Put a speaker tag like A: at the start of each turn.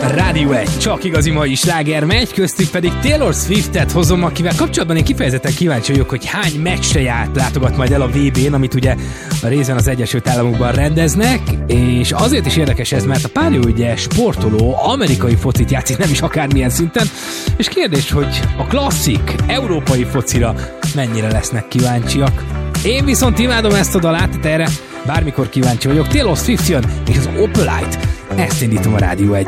A: Rádió 1, csak igazi mai sláger megy, köztük pedig Taylor Swiftet hozom, akivel kapcsolatban én kifejezetten kíváncsi vagyok, hogy hány meccsre látogat majd el a VB-n, amit ugye a részben az Egyesült Államokban rendeznek, és azért is érdekes ez, mert a párja ugye sportoló, amerikai focit játszik, nem is akármilyen szinten, és kérdés, hogy a klasszik európai focira mennyire lesznek kíváncsiak. Én viszont imádom ezt a dalát, erre bármikor kíváncsi vagyok. Taylor Swift jön, és az Opalite. Ezt indítom a Rádió 1-en.